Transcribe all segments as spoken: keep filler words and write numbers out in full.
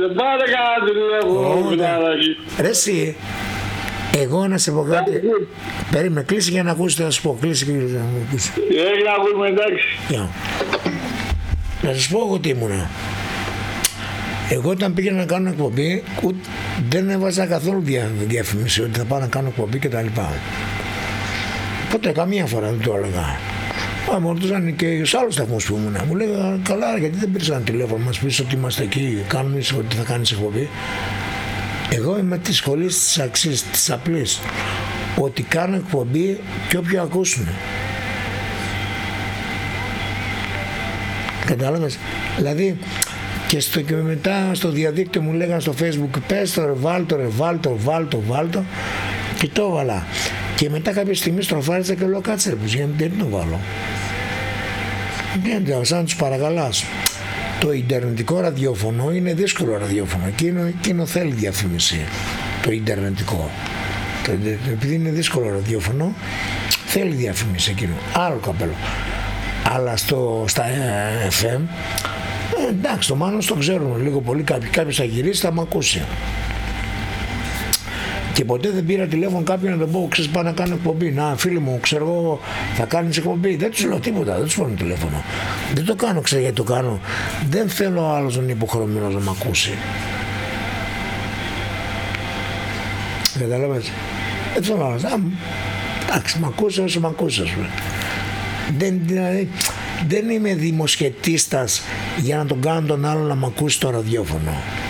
πάρε κανένα τηλέφωνο. Ρε εσύ, εγώ να σε πω κάτι. Περίμενε, κλείσει για να ακούσει, θα σου πω. Κλείσει και να ακούσει. Έλα, ακούμε, εντάξει. Yeah. Να σας πω εγώ τι ήμουνα. Εγώ όταν πήγαινα να κάνω εκπομπή, ούτε, δεν έβαζα καθόλου δια, διαφήμιση ότι θα πάω να κάνω εκπομπή και τα λοιπά. Ποτέ, καμία φορά δεν το έλεγα. Μα μου ρωτούσαν και σε άλλους σταθμούς που ήμουνα. Μου λέγανε καλά, γιατί δεν πήρες ένα τηλέφωνο, μας πεις ότι είμαστε εκεί, κάνουμε ότι θα κάνεις εκπομπή. Εγώ είμαι της σχολής της αξίας, της απλής. Ότι κάνω εκπομπή και όποιο ακούσουν. Κατάλαβες. Δηλαδή και, στο, και μετά στο διαδίκτυο μου λέγανε στο Facebook πες το ρε βάλτο ρε βάλτο βάλτο βάλτο και το έβαλα. Και μετά κάποια στιγμή στροφάριζα και λέω κάτσε ρε γιατί δεν το βάλω. Δεν σαν να τους παρακαλάς. Το ιντερνετικό ραδιόφωνο είναι δύσκολο ραδιόφωνο. Εκείνο, εκείνο θέλει διαφήμιση. Το ιντερνετικό. Το, επειδή είναι δύσκολο ραδιόφωνο θέλει διαφήμιση εκείνο. Άλλο καπέλο. Αλλά στο, στα εφ εμ ε, εντάξει το Μάνος το ξέρουμε λίγο πολύ. Κάποιος, κάποιος θα γυρίσει θα μ' ακούσει. Και ποτέ δεν πήρα τηλέφωνο κάποιον να τον πω ξέρεις πάω να κάνω εκπομπή. Να φίλοι μου ξέρω εγώ θα κάνεις εκπομπή. Δεν τους λέω τίποτα, δεν τους παίρνω τηλέφωνο. Δεν το κάνω ξέρω γιατί το κάνω. Δεν θέλω ο άλλος να είναι υποχρεωμένος να μ' ακούσει. Καταλάβες. Δεν θέλω άλλος. Εντάξει μ' ακούσει όσο μ' ακούσει ας πούμε. Δεν, δηλαδή, δεν είμαι δημοσιετίστας για να τον κάνω τον άλλο να μ' ακούσει το ραδιόφωνο.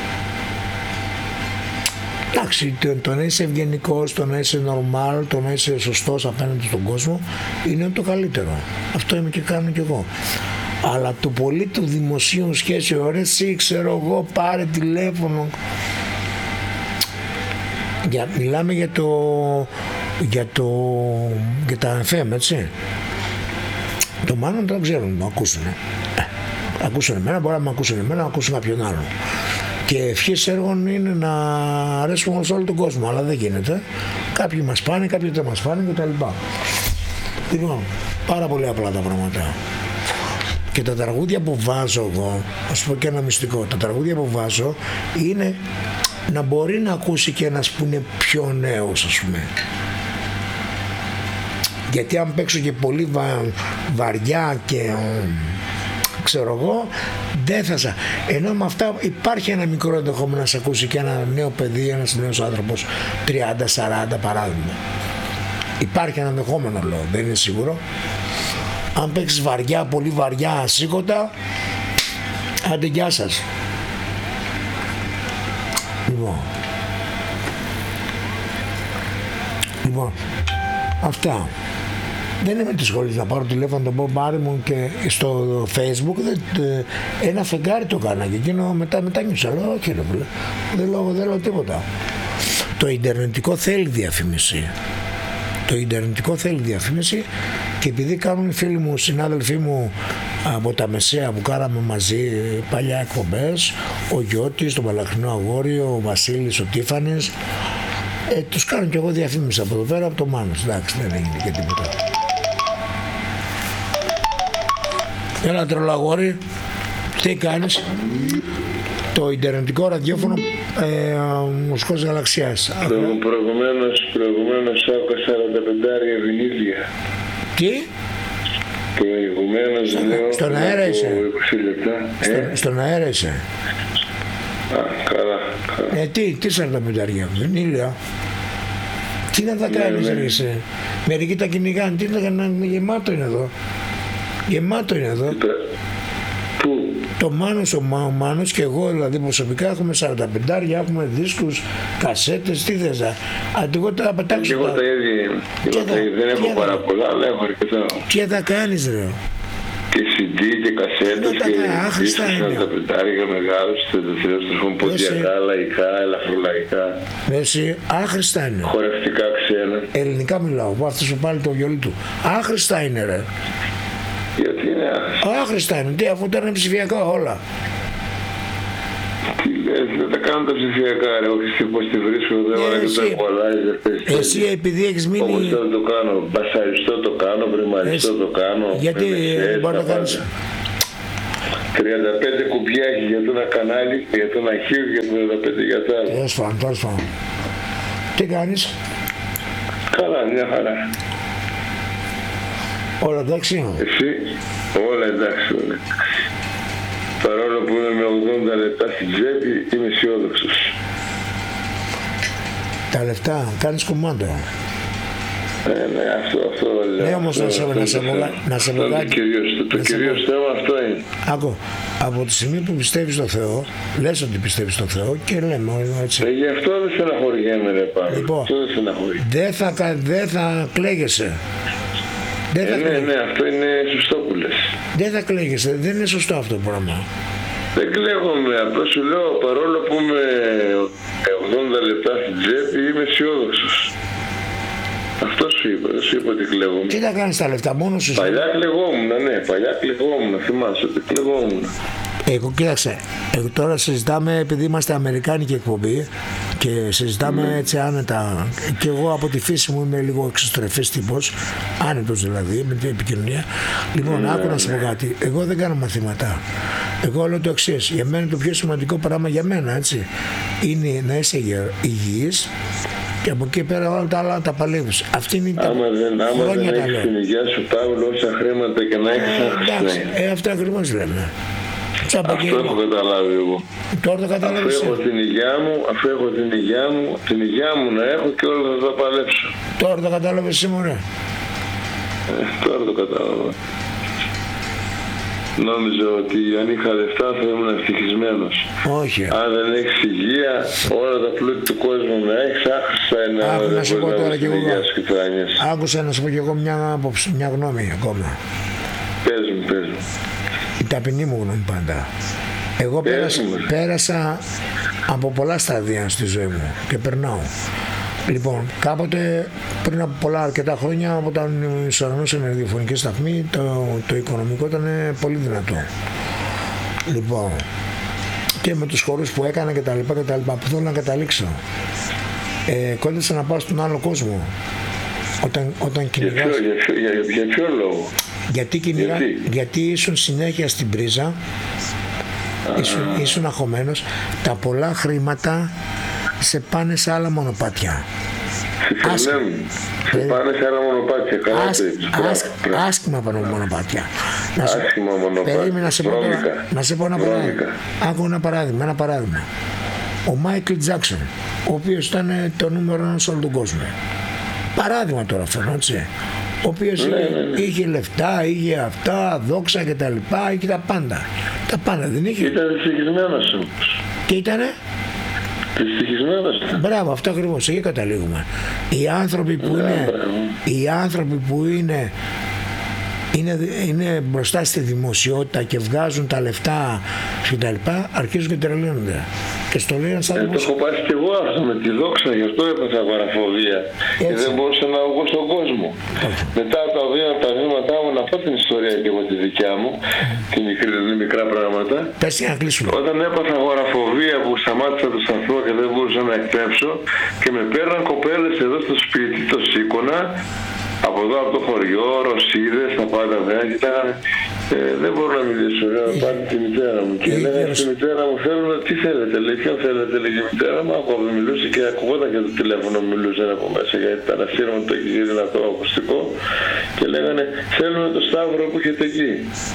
Εντάξει, το, το να είσαι ευγενικός, το να είσαι normal, το να είσαι σωστός απέναντι στον κόσμο είναι το καλύτερο. Αυτό είμαι και κάνω κι εγώ. Αλλά το πολύ του δημοσίου σχέση, ωραία, εσύ ξέρω εγώ, πάρε τηλέφωνο. Για, μιλάμε για το, για το, για τα εφ εμ, έτσι. Το μάλλον δεν ξέρουν, να ακούσουν. Ε, ακούσουν εμένα, μπορεί να με ακούσουν εμένα, να ακούσουν κάποιον άλλο. Και ευχές έργων είναι να αρέσουμε σε όλο τον κόσμο, αλλά δεν γίνεται. Κάποιοι μας πάνε, κάποιοι δεν μας πάνε κτλ. Λοιπόν, πάρα πολύ απλά τα πράγματα. Και τα τραγούδια που βάζω εγώ, ας πω και ένα μυστικό, τα τραγούδια που βάζω είναι να μπορεί να ακούσει και ένας που είναι πιο νέος, ας πούμε. Γιατί αν παίξω και πολύ βα, βαριά και ξέρω εγώ, δεν θα σα... Ενώ με αυτά υπάρχει ένα μικρό ενδεχόμενο να σε ακούσει και ένα νέο παιδί, ένας νέος άνθρωπος τριάντα σαράντα παράδειγμα. Υπάρχει ένα ενδεχόμενο λέω, δεν είναι σίγουρο. Αν παίξεις βαριά, πολύ βαριά, ασήκωτα, άντε γεια σας. Λοιπόν, λοιπόν, αυτά. Δεν είμαι της σχολής να πάρω τηλέφωνο τον πω μπάρι μου και στο Facebook δεν, ένα φεγγάρι το κάνα και εκείνο μετά μετάνιωσα. Λέω όχι ρε φίλε, δεν λέω, δεν λέω τίποτα. Το ιντερνετικό θέλει διαφήμιση. Το ιντερνετικό θέλει διαφήμιση και επειδή κάνουν οι φίλοι μου, συνάδελφοί μου από τα μεσαία που κάναμε μαζί παλιά εκπομπές, ο Γιώτης, το Παλαχρινό Αγόρι, ο Βασίλης, ο Τίφανης, ε, τους κάνω κι εγώ διαφήμιση από εδώ πέρα από το Μάνος. Εντάξει, δεν έγινε και τίποτα. Έλα τρελαγόρι, τι κάνεις? Το ιντερνετικό ραδιόφωνο ε, Μουσικός Γαλαξιάς. Προηγουμένως, προηγουμένως άκουσα σαράντα πεντάρια βινίλια. Τι? Προηγουμένως λέω στον αέρα είσαι. είκοσι λεπτά. Στο, Ε? Στον αέρα είσαι. Α, καλά, καλά. Ε, τι, τι σαράντα πεντάρια βινίλια. Τι να τα κάνεις ναι, ναι. Είσαι. Μερικοί τα κυνηγάνε, τι να κάνουν, γεμάτο είναι εδώ. Γεμάτο είναι εδώ. Πού? Το Μάνος, ο, Μα, ο Μάνος και εγώ δηλαδή προσωπικά έχουμε σαράντα πεντάρια, έχουμε δίσκους, κασέτες, τι θες να... Αντί τα πετάξω. Εγώ τα ίδια δεν έχω πάρα πολλά, αλλά έχω αρκετά. Και θα κάνεις ρε. Και σι ντι και κασέτες και δίσκους σαράντα πεντάρια μεγάλους, τετραστρέφους, ποντιακά, λαϊκά, ελαφρολαϊκά. Εσύ, άχρηστα είναι. Χορευτικά ξένα. Ελληνικά μιλάω, που αυτός σου πάλι το βιολί του. Άχρηστα είναι ρε. Γιατί είναι άχρηστα. Άχρηστα είναι, τι αφού ήταν ψηφιακά όλα. Τι λες, δεν τα κάνω τα ψηφιακά ρε, όχι πώς τη βρίσκω, δεν ε, μου και το εκβολάζει. Εσύ επειδή έχεις μείνει... Όπως θέλω το κάνω, μπασαριστό το κάνω, βρυμαριστό το κάνω. Γιατί μπορεί να κάνεις... τριάντα πέντε κουμπιά έχει για το ένα κανάλι, για το ένα αρχείο και τριάντα πέντε για το άλλο. Τέλος πάντων, τέλος πάντων. Τι κάνεις? Καλά, μια χαρά. Όλα εντάξει? Εσύ? Όλα εντάξει, όλα. Παρόλο που είμαι με ογδόντα λεπτά στην τσέπη, είμαι αισιόδοξος. Τα λεφτά, κάνεις κουμάντο. Ε, ναι, αυτό, αυτό λέω. Ναι, όμως να σε, να σε, να σε βγάλει. Το κυρίως θέμα αυτό είναι. Άκου, από τη στιγμή που πιστεύεις στο Θεό, λες ότι πιστεύεις στο Θεό και λέμε έτσι. Ε, γι' αυτό δεν στεναχωριέμαι, ρε Παύλο. Λοιπόν, αυτό δεν στεναχωριέμαι. Δεν θα, δεν θα κλαίγεσαι. Δεν ε, θα ναι, κλαίγεσαι. ναι, αυτό είναι σωστό που λες. Δεν θα κλαίγεσαι, δεν είναι σωστό αυτό το πράγμα. Δεν κλαίγομαι, απλώς σου λέω, παρόλο που είμαι ογδόντα λεπτά στην τσέπη, είμαι αισιόδοξος. Αυτό σου είπα, δεν σου είπα ότι κλαίγομαι. Τι θα κάνεις τα λεφτά, μόνο σου. Παλιά κλαιγόμουν, ναι, παλιά κλαιγόμουν, θυμάσαι ότι κλαιγόμουν. Εγώ κοίταξε, εγώ τώρα συζητάμε επειδή είμαστε αμερικάνικη εκπομπή και συζητάμε mm. έτσι άνετα και εγώ από τη φύση μου είμαι λίγο εξωστρεφής τύπος, άνετος δηλαδή με την επικοινωνία. Λοιπόν, mm. άκου να σου πω κάτι, εγώ δεν κάνω μαθήματα. Εγώ λέω το εξής, για μένα το πιο σημαντικό πράγμα για μένα, έτσι, είναι να είσαι υγιής και από εκεί πέρα όλα τα άλλα τα παλεύεις. Αυτή είναι τα άμα δεν, άμα χρόνια δεν τα λέω. Έχεις την υγεία σου, Παύλο, όσα χρήματα και να έχεις ε, εντάξει, ε, αυτά ακριβώς λέμε. Αυτό έχω καταλάβει εγώ. Τώρα το καταλάβεις. Αφού έχω την υγεία μου, αφού έχω την υγεία μου, την υγεία μου να έχω και όλα θα τα παλέψω. Τώρα το κατάλαβες εσύ, μωρέ. Ε, τώρα το κατάλαβα. Νόμιζα ότι αν είχα λεφτά θα ήμουν ευτυχισμένος. Όχι. Αν δεν έχεις υγεία, όλα τα πλούτη του κόσμου να έχεις, άχρηστα είναι να σου πω τώρα και εγώ. Άκουσα να σου πω και εγώ μια, μια γνώμη ακόμα. Πες μου, πες μου. Η ταπεινή μου γνώμη πάντα. Εγώ πέρασα, πέρασα από πολλά στάδια στη ζωή μου και περνάω. Λοιπόν, κάποτε πριν από πολλά αρκετά χρόνια όταν εισορρονούσαν οι ραδιοφωνικές σταθμοί το, το οικονομικό ήταν πολύ δυνατό. Λοιπόν, και με τους χορούς που έκανα και τα λοιπά και τα λοιπά που θέλω να καταλήξω. Ε, κόντεψα να πάω στον άλλο κόσμο. Όταν, όταν κυνηγάς... Για ποιο, για, ποιο, για, για ποιο λόγο? Γιατί, κυνηγά, γιατί? γιατί ήσουν συνέχεια στην πρίζα, ήσουν, ήσουν αγχωμένος, τα πολλά χρήματα σε πάνε σε άλλα μονοπάτια. Σε πάνε σε άλλα μονοπάτια, καλά Άσ, το είπες. άσ, άσχημα πάνω μονοπάτια. Να σε, άσχημα μονοπάτια. περίμενε να σε πω, τώρα, να σε πω ένα παράδειγμα. Άκου ένα παράδειγμα, ένα παράδειγμα. Ο Μάικλ Τζάκσον, ο οποίος ήταν το νούμερο ένα σε όλο τον κόσμο. Παράδειγμα τώρα αυτό, έτσι. Ο οποίος ναι, είχε, ναι, ναι. είχε λεφτά, είχε αυτά, δόξα και τα λοιπά, είχε τα πάντα. Τα πάντα δεν είχε. Ήταν δυστυχισμένος όμως. Και ήτανε. Δυστυχισμένος. Μπράβο, αυτό ακριβώς, εκεί καταλήγουμε. Οι άνθρωποι που, ναι, είναι, οι άνθρωποι που είναι, είναι, είναι μπροστά στη δημοσιότητα και βγάζουν τα λεφτά και τα λοιπά, αρχίζουν και τρελαίνονται. Και στο λένε σαν ε, το έχω πάσει κι εγώ αυτό με τη δόξα, γι' αυτό έπαθα αγοραφοβία. Και δεν μπορούσα να βγω στον κόσμο. Έτσι. Μετά τα βήματα, τα βήματά μου, να πω την ιστορία και εγώ τη δικιά μου, τη μικρή, τη μικρά πράγματα. Πες να κλείσουμε. Όταν έπαθα αγοραφοβία που σταμάτησα το σταθμό και δεν μπορούσα να εκπέμψω και με παίρναν κοπέλες εδώ στο σπίτι, το σήκωνα. Από εδώ από το χωριό, Ρωσίδες, τα πάντα βέβαια, κοιτάγανε, ε, δεν μπορώ να μιλήσω, λέω, πάτε τη μητέρα μου. Και λέγανε στη μητέρα μου, θέλουμε, τι θέλετε, λέει, ποιον θέλετε, λέει, η μητέρα μου, ακόμα μιλούσε και ακουγόταν και το τηλέφωνο μιλούσε από μέσα, γιατί ήταν ασύρματο και δυνατό ακουστικό. Και λέγανε, θέλουμε το Σταύρο που έχετε εκεί.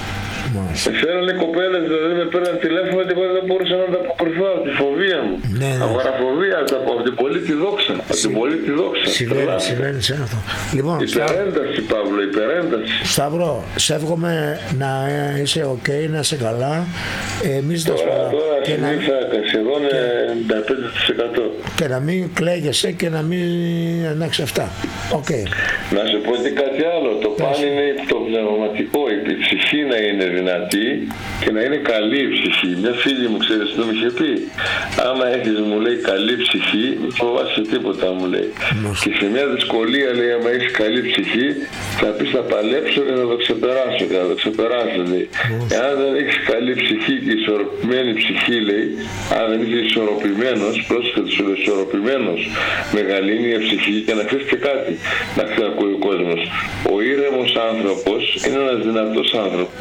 Με φέρανε κοπέλες, δηλαδή με πέραν τηλέφωνο και δεν μπορούσα να ανταποκριθώ από τη φοβία μου. Ναι, ναι. Αγοραφοβία από την πολύ τη δόξα. Από την πολύ τη δόξα. Συμβαίνει, συμβαίνει σε αυτό. Λοιπόν, υπερένταση, Παύλο, υπερένταση. Σταύρο, σε εύχομαι να είσαι οκ, okay, να είσαι καλά. Εμείς τώρα, τώρα, τώρα και να... σχεδόν και... ενενήντα πέντε τοις εκατό. Και να μην κλαίγεσαι και να μην ανάξει αυτά. Okay. Να σου πω και κάτι άλλο. Το παν είναι το πνευματικό. Η ψυχή να είναι δυνατή και να είναι καλή η ψυχή. Μια φίλη μου, ξέρεις, το μου είχε πει. Άμα έχεις, μου λέει, καλή ψυχή, μην φοβάσαι τίποτα, μου λέει. Μάλιστα. Και σε μια δυσκολία, λέει, άμα έχεις καλή ψυχή, θα πεις θα παλέψω και θα το ξεπεράσω και θα το ξεπεράσω, λέει. Εάν δεν έχεις καλή ψυχή και ισορροπημένη ψυχή, λέει, αν δεν είσαι ισορροπημένος, πρόσεχε σου λέει, ισορροπημένος, μεγαλύνει η ψυχή και να ξέρεις και κάτι, να ξέρει ακούει ο κόσμος. Ο ήρεμος άνθρωπος είναι ένας δυνατός άνθρωπος. Εσύ,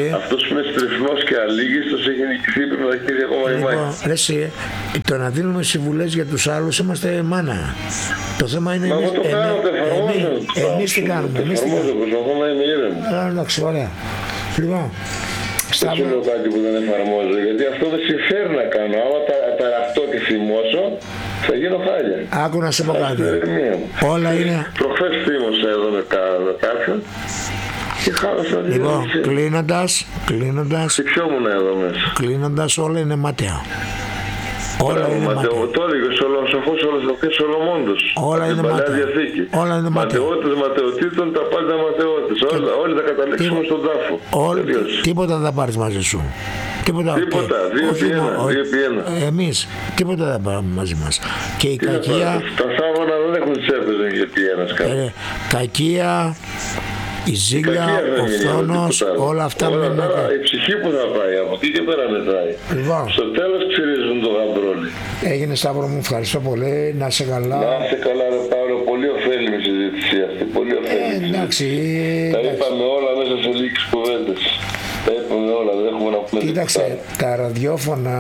Αυτός που είναι στριφνός και αλήγιστος έχει νικηθεί πρέπει ακόμα η μάχη. Λοιπόν, ρε εσύ, το να δίνουμε συμβουλές για τους άλλους είμαστε μάνα. Το θέμα είναι Μα εμείς, εγώ το κάνω, το εφαρμόζω. εμείς, εμείς τι κάνουμε. Το Εμείς τι εφαρμόζω, κάνουμε. προσπαθώ να είμαι ήρεμο. Α, εντάξει, ωραία. Λοιπόν, Δεν σου λέω κάτι που δεν εφαρμόζω, γιατί αυτό δεν συμφέρει να κάνω. Άμα τα, ταραχτώ και θυμώσω, θα γίνω χάλια. άκου να σε πω κάτι. Όλα είναι... Προχθές θύμωσα εδώ με κάποιον και χάλασα δύο. Λοιπόν, κλείνοντας, κλείνοντας, Χτυπιόμουν εδώ μέσα. κλείνοντας, όλα είναι μάταια. Όλα είναι μάταια. Το έλεγε ο σοφός Ολοσοφής Σολομώντος. Όλα είναι μάταια. Όλα είναι μάταια. Ματαιότητες ματαιοτήτων, τα πάντα ματαιότητες. Όλα, όλοι θα καταλήξουμε στον τάφο. Όλοι, τίποτα δεν θα πάρεις μαζί σου. Τίποτα. Τίποτα. Δύο επί ένα. Δύο επί ένα. Εμείς, τίποτα δεν θα πάρουμε μαζί μας. Και η κακία... Τα σάβανα δεν έχουν τσέπες γιατί ένας κάτι. Ε, κακία, η ζήλια, ο φθόνος, όλα αυτά όλα μένουν. αυτά, η ψυχή που θα πάει, από εκεί και πέρα μετράει. Λοιπόν, Στο τέλος ξυρίζουν το γαμπρόλι. έγινε Σταύρο μου, ευχαριστώ πολύ, να είσαι καλά. Να είσαι καλά ρε Παύλο, πολύ ωφέλιμη συζήτηση αυτή, πολύ Ε, ωφέλιμη. εντάξει, Τα εντάξει. είπαμε όλα μέσα σε λίγες κουβέντες. Τα είπαμε όλα, δεν έχουμε να πούμε Κοίταξε, τίποτα. τα ραδιόφωνα,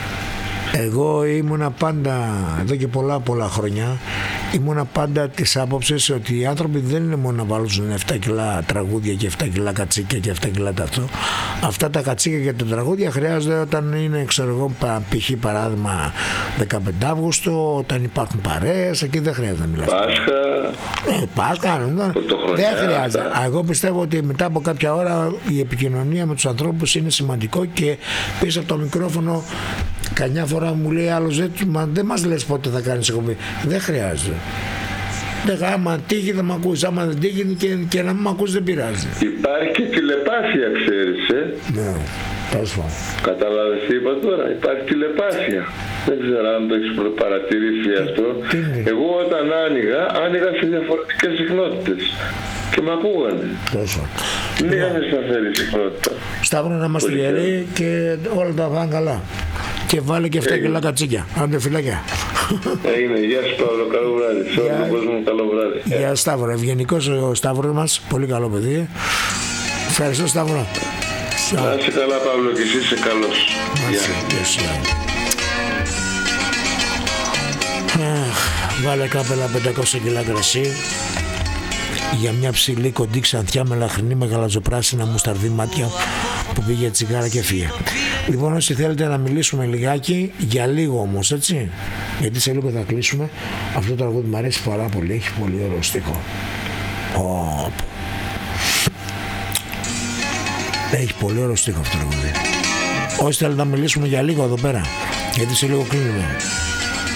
εγώ ήμουνα πάντα, εδώ και πολλά πολλά χρόνια, ήμουνα πάντα της άποψης ότι οι άνθρωποι δεν είναι μόνο να βάλουν επτά κιλά τραγούδια και επτά κιλά κατσίκια και επτά κιλά ταυτό. Αυτά τα κατσίκια και τα τραγούδια χρειάζονται όταν είναι, ξέρω εγώ, π.χ. παράδειγμα δεκαπέντε Αυγούστου, όταν υπάρχουν παρέες, εκεί δεν χρειάζεται να μιλάς. Πάσχα, Ε, Πάσχα, δεν χρειάζεται. Α, Εγώ πιστεύω ότι μετά από κάποια ώρα η επικοινωνία με τους ανθρώπους είναι σημαντικό και πίσω από το μικρόφωνο καμιά φορά μου λέει άλλος δεν, μα, δεν μας λες πότε θα κάνεις εκπομπή. Δεν χρειάζεται. Δεν, άμα τύχει θα μ' ακούσεις, άμα δεν τύχει και, και να μην μ' ακούσεις δεν πειράζει. υπάρχει και τηλεπάθεια, ξέρεις, ε. Ναι, τέλος πάντων. Καταλάβες τι είπα τώρα, υπάρχει τηλεπάθεια. Δεν ξέρω αν το έχεις παρατηρήσει αυτό. τι είναι? Εγώ όταν άνοιγα, άνοιγα σε διαφορετικές συχνότητες και με ακούγανε. Τέλος πάντων. Δεν είχαμε σταθερή συχνότητα. Σταύρο να είμαστε γεροί και όλα τα πάνε καλά. Και βάλε και επτά κιλά κατσίκια. Άντε φυλάκια. Έγινε, γεια σου Παύλο, καλό βράδυ. Σε όλο τον κόσμο καλό βράδυ. Γεια Σταύρο, ευγενικός ο Σταύρος μας, πολύ καλό παιδί. Ευχαριστώ Σταύρο. Να είσαι καλά Παύλο και εσύ είσαι καλός. Γεια. Βάλε κάπελα πεντακόσια κιλά κρασί για μια ψηλή κοντή ξανθιά με λαχρινή με γαλαζοπράσινα μουσταρδί μάτια που πήγε τσιγάρα και φύγε. Λοιπόν, όσοι θέλετε να μιλήσουμε λιγάκι, για λίγο όμως, έτσι, γιατί σε λίγο θα κλείσουμε. Αυτό το τραγούδι μου αρέσει πάρα πολύ, έχει πολύ ωραίο στίχο. Oh. Έχει πολύ ωραίο στίχο αυτό το τραγούδι. Όσοι θέλετε να μιλήσουμε για λίγο εδώ πέρα, γιατί σε λίγο κλείνουμε.